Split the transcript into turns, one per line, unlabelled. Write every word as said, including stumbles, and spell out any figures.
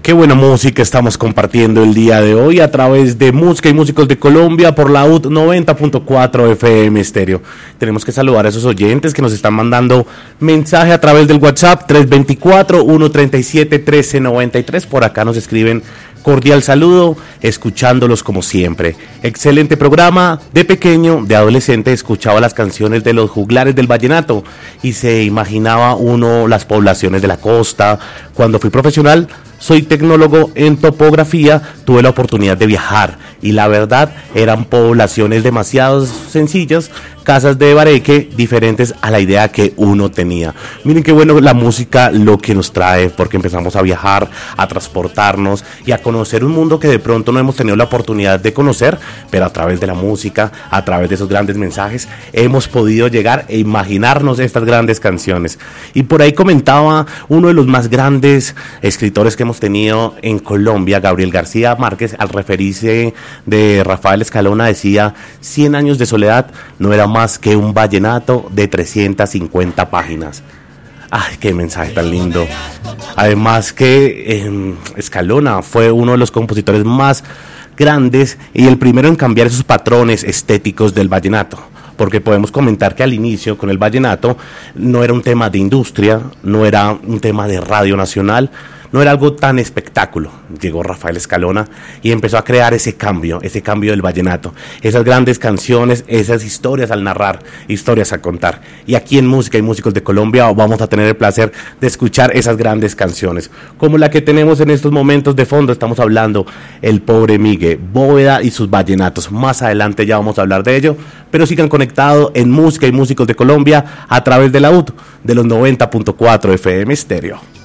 Qué buena música estamos compartiendo el día de hoy a través de Música y Músicos de Colombia por la U T noventa punto cuatro F M Estéreo. Tenemos que saludar a esos oyentes que nos están mandando mensaje a través del WhatsApp tres dos cuatro, uno tres siete, uno tres nueve tres. Por acá nos escriben cordial saludo, escuchándolos como siempre. Excelente programa. De pequeño, de adolescente, escuchaba las canciones de los juglares del vallenato y se imaginaba uno las poblaciones de la costa. Cuando fui profesional, soy tecnólogo en topografía, tuve la oportunidad de viajar y la verdad eran poblaciones demasiado sencillas, casas de bareque diferentes a la idea que uno tenía. Miren qué bueno la música lo que nos trae, porque empezamos a viajar, a transportarnos y a conocer un mundo que de pronto no hemos tenido la oportunidad de conocer, pero a través de la música, a través de esos grandes mensajes, hemos podido llegar e imaginarnos estas grandes canciones. Y por ahí comentaba uno de los más grandes escritores que hemos tenido en Colombia, Gabriel García Márquez, al referirse de Rafael Escalona, decía: cien años de soledad no era más que un vallenato de trescientas cincuenta páginas. Ay, qué mensaje tan lindo. Además que eh, Escalona fue uno de los compositores más grandes y el primero en cambiar esos patrones estéticos del vallenato, porque podemos comentar que al inicio con el vallenato no era un tema de industria, no era un tema de Radio Nacional, no era algo tan espectáculo. Llegó Rafael Escalona y empezó a crear ese cambio, ese cambio del vallenato, esas grandes canciones, esas historias al narrar, historias a contar. Y aquí en Música y Músicos de Colombia vamos a tener el placer de escuchar esas grandes canciones, como la que tenemos en estos momentos de fondo. Estamos hablando El Pobre Migue, Bóveda y sus vallenatos. Más adelante ya vamos a hablar de ello, pero sigan conectados en Música y Músicos de Colombia a través de la U T de los noventa punto cuatro F M Estéreo.